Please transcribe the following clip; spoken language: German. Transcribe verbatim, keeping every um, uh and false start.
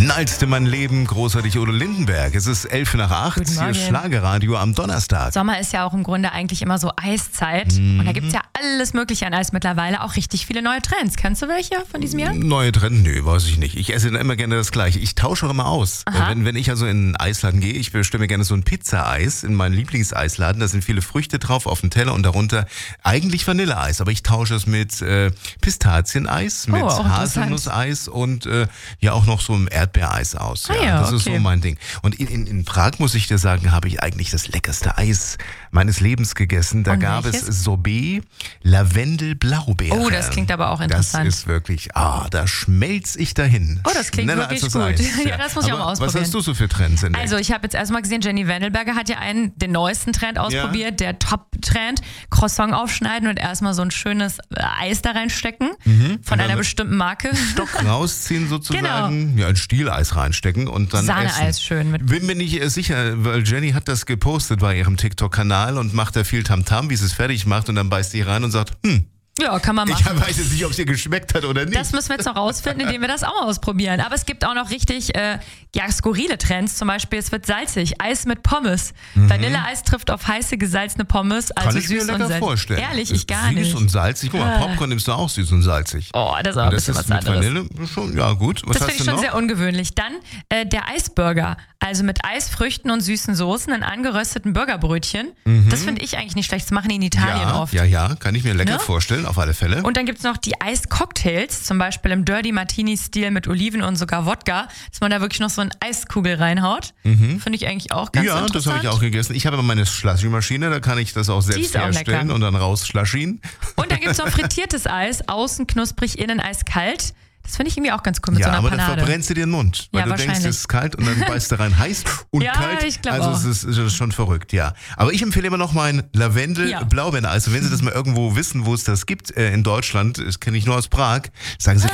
Knallste mein Leben, großartig Udo Lindenberg. Es ist elf nach acht, hier Schlagerradio am Donnerstag. Sommer ist ja auch im Grunde eigentlich immer so Eiszeit. Mhm. Und da gibt es ja alles Mögliche an Eis mittlerweile, auch richtig viele neue Trends. Kennst du welche von diesem Jahr? Neue Trends? Nö, weiß ich nicht. Ich esse immer gerne das Gleiche. Ich tausche auch immer aus. Wenn, wenn ich also in einen Eisladen gehe, ich bestelle gerne so ein Pizza-Eis in meinen Lieblingseisladen. Da sind viele Früchte drauf auf dem Teller und darunter eigentlich Vanilleeis. Aber ich tausche es mit äh, Pistazieneis, mit oh, Haselnusseis und äh, ja auch noch so ein Erdbeereis aus. Ja, ah ja, das okay. ist so mein Ding. Und in, in, in Prag, muss ich dir sagen, habe ich eigentlich das leckerste Eis meines Lebens gegessen. Da und gab welches? es Sorbet Lavendel-Blaubeere. Oh, das klingt aber auch interessant. Das ist wirklich, ah, da schmelz ich dahin. Oh, das klingt Schneller wirklich als das gut. Eis. Ja, das muss ich aber auch mal ausprobieren. Was hast du so für Trends entdeckt? Also ich habe jetzt erstmal gesehen, Jenny Wendelberger hat ja einen, den neuesten Trend ausprobiert, ja. Der Top-Trend. Croissant aufschneiden und erstmal so ein schönes Eis da reinstecken. Mhm. Von einer bestimmten Marke. Stock rausziehen sozusagen. Genau. Ja, ein Stieleis reinstecken und dann Sahneeis essen. schön. Mit Bin mir nicht sicher, weil Jenny hat das gepostet bei ihrem TikTok-Kanal und macht da viel Tamtam, wie sie es fertig macht und dann beißt sie rein und sagt, hm, ja, kann man machen. ich weiß jetzt nicht, ob es ihr geschmeckt hat oder nicht. Das müssen wir jetzt noch rausfinden, indem wir das auch mal ausprobieren. Aber es gibt auch noch richtig äh, ja, skurrile Trends. Zum Beispiel, es wird salzig. Eis mit Pommes. Mhm. Vanilleeis trifft auf heiße, gesalzene Pommes. Also Kann ich süß mir lecker und salzig. vorstellen. Ehrlich, ich gar süß nicht. Süß und salzig. Guck mal, Popcorn nimmst du auch süß und salzig. Oh, das ist auch ein bisschen was anderes. Vanille schon, ja gut. Was das finde ich schon noch? sehr ungewöhnlich. Dann äh, der Eisburger. Also mit Eisfrüchten und süßen Soßen in angerösteten Burgerbrötchen. Mhm. Das finde ich eigentlich nicht schlecht. Das machen die in Italien ja, oft. Ja, ja, kann ich mir lecker ne? vorstellen, auf alle Fälle. Und dann gibt es noch die Eiscocktails, zum Beispiel im Dirty Martini-Stil mit Oliven und sogar Wodka, dass man da wirklich noch so eine Eiskugel reinhaut. Mhm. Finde ich eigentlich auch ganz ja, interessant. Ja, das habe ich auch gegessen. Ich habe immer meine Slushy-Maschine, da kann ich das auch selbst auch herstellen lecker. und dann rausschlushien. Und dann gibt es noch frittiertes Eis, außen knusprig, innen eiskalt. Das finde ich irgendwie auch ganz cool mit ja, so einer aber Panade. dann verbrennst du dir den Mund, weil ja, du denkst, es ist kalt und dann beißt du rein heiß und ja, kalt. Ich glaube also auch. es ist, es ist schon verrückt, ja. Aber ich empfehle immer noch mein Lavendel-Blaubeereneis. Also wenn Sie das mal irgendwo wissen, wo es das gibt äh, in Deutschland, das kenne ich nur aus Prag, sagen Sie